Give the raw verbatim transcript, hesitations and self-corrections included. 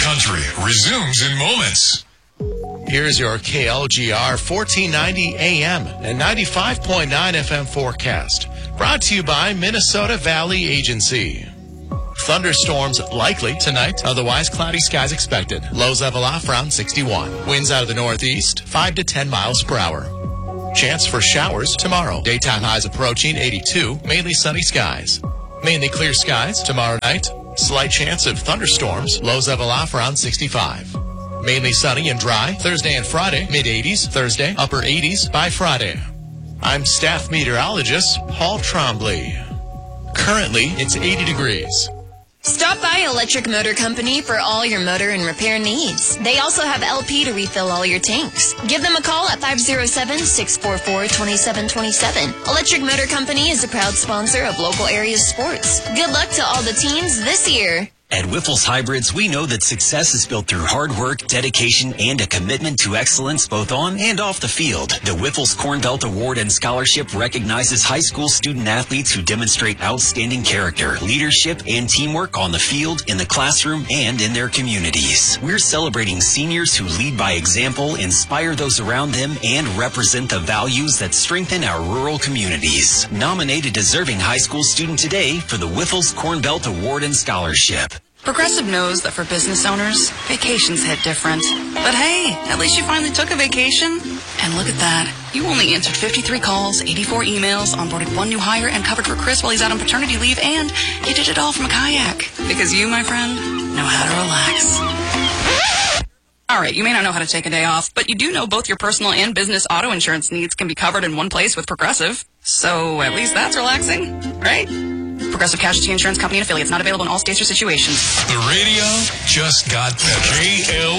country resumes in moments. Here's your K L G R fourteen ninety A M and ninety-five point nine F M forecast. Brought to you by Minnesota Valley Agency. Thunderstorms likely tonight, otherwise cloudy skies expected. Lows level off around sixty-one. Winds out of the northeast, five to ten miles per hour. Chance for showers tomorrow. Daytime highs approaching eighty-two, mainly sunny skies. Mainly clear skies tomorrow night. Slight chance of thunderstorms. Lows level off around sixty-five. Mainly sunny and dry Thursday and Friday. mid eighties Thursday, upper eighties by Friday. I'm staff meteorologist Paul Trombley. Currently, it's eighty degrees. Stop by Electric Motor Company for all your motor and repair needs. They also have L P to refill all your tanks. Give them a call at five oh seven, six four four, two seven two seven. Electric Motor Company is a proud sponsor of local area sports. Good luck to all the teams this year. At Wyffels Hybrids, we know that success is built through hard work, dedication, and a commitment to excellence both on and off the field. The Wyffels Corn Belt Award and Scholarship recognizes high school student athletes who demonstrate outstanding character, leadership, and teamwork on the field, in the classroom, and in their communities. We're celebrating seniors who lead by example, inspire those around them, and represent the values that strengthen our rural communities. Nominate a deserving high school student today for the Wyffels Corn Belt Award and Scholarship. Progressive knows that for business owners, vacations hit different. But hey, at least you finally took a vacation. And look at that. You only answered fifty-three calls, eighty-four emails, onboarded one new hire, and covered for Chris while he's out on paternity leave, and you did it all from a kayak. Because you, my friend, know how to relax. All right, you may not know how to take a day off, but you do know both your personal and business auto insurance needs can be covered in one place with Progressive. So at least that's relaxing, right? Progressive Casualty Insurance Company and affiliates, not available in all states or situations. The radio just got better. K L